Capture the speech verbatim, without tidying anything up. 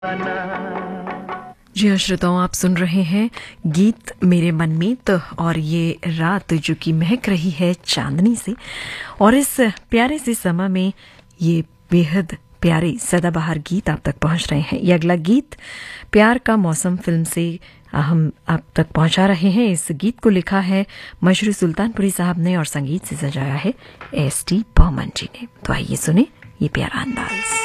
जी हाँ श्रोताओं, आप सुन रहे हैं गीत मेरे मन में। तो और ये रात जो कि महक रही है चांदनी से, और इस प्यारे से समय में ये बेहद प्यारे सदाबहार गीत आप तक पहुंच रहे हैं। ये अगला गीत प्यार का मौसम फिल्म से हम आप तक पहुंचा रहे हैं। इस गीत को लिखा है मशरू सुल्तानपुरी साहब ने और संगीत से सजाया है एस टी बर्मन जी ने। तो आइए सुने ये प्यारा अंदाज।